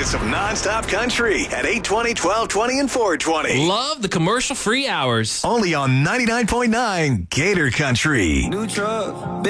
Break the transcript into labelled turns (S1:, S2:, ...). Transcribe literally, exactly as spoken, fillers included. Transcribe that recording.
S1: finest of nonstop country at eight twenty, twelve twenty, and four twenty.
S2: Love the commercial-free hours.
S1: Only on ninety-nine point nine Gator Country.
S3: New truck.